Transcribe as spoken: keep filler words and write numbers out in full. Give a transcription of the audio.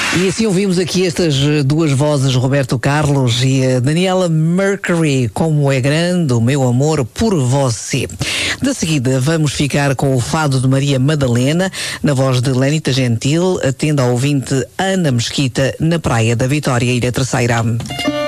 E assim ouvimos aqui estas duas vozes, Roberto Carlos e a Daniela Mercury, Como é Grande o Meu Amor por Você. De seguida vamos ficar com o fado de Maria Madalena, na voz de Lenita Gentil, atendo ao ouvinte Ana Mesquita, na Praia da Vitória, Ilha Terceira.